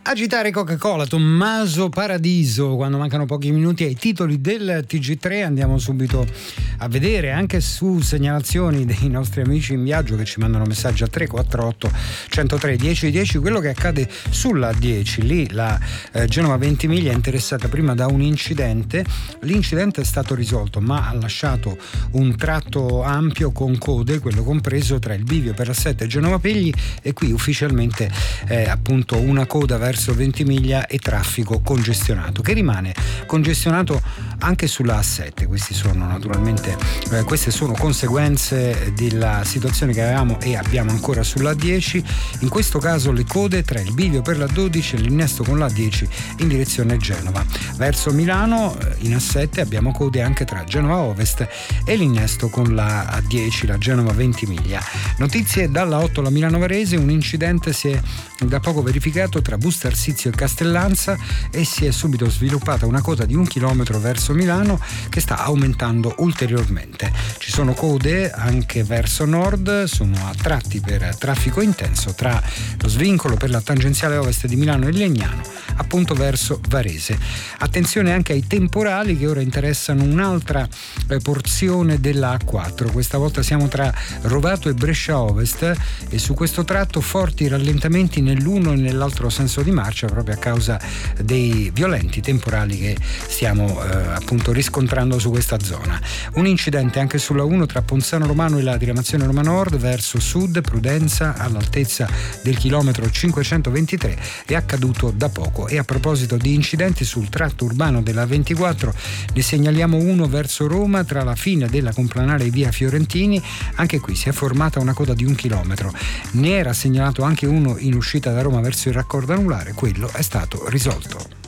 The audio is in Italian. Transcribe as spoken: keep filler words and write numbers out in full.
Agitare Coca-Cola, Tommaso Paradiso, quando mancano pochi minuti ai titoli del T G tre. Andiamo subito a vedere anche su segnalazioni dei nostri amici in viaggio che ci mandano messaggi a tre quattro otto uno zero tre uno zero uno zero quello che accade sulla A dieci. Lì la eh, Genova Ventimiglia è interessata prima da un incidente. L'incidente è stato risolto ma ha lasciato un tratto ampio con code, quello compreso tra il bivio per la sette e Genova Pegli, e qui ufficialmente eh, appunto una coda verso verso Ventimiglia e traffico congestionato, che rimane congestionato anche sulla A sette. Questi sono naturalmente eh, queste sono conseguenze della situazione che avevamo e abbiamo ancora sulla A dieci. In questo caso le code tra il bivio per la dodici e l'innesto con la A dieci in direzione Genova. Verso Milano in A sette abbiamo code anche tra Genova Ovest e l'innesto con la A dieci, la Genova Ventimiglia. Notizie dalla otto la Milano Varese: un incidente si è da poco verificato tra Busto Arsizio e Castellanza e si è subito sviluppata una coda di un chilometro verso Milano che sta aumentando ulteriormente. Ci sono code anche verso nord, sono a tratti per traffico intenso tra lo svincolo per la tangenziale ovest di Milano e Legnano appunto verso Varese. Attenzione anche ai temporali che ora interessano un'altra eh, porzione della A quattro. Questa volta siamo tra Rovato e Brescia Ovest e su questo tratto forti rallentamenti nell'uno e nell'altro senso di marcia proprio a causa dei violenti temporali che stiamo eh, appunto riscontrando su questa zona. Un incidente anche sulla uno tra Ponzano Romano e la diramazione Roma Nord verso sud, prudenza all'altezza del chilometro cinquecentoventitré, è accaduto da poco. E a proposito di incidenti sul tratto urbano della ventiquattro, ne segnaliamo uno verso Roma tra la fine della complanare e via Fiorentini. Anche qui si è formata una coda di un chilometro. Ne era segnalato anche uno in uscita da Roma verso il raccordo anulare, quello è stato risolto.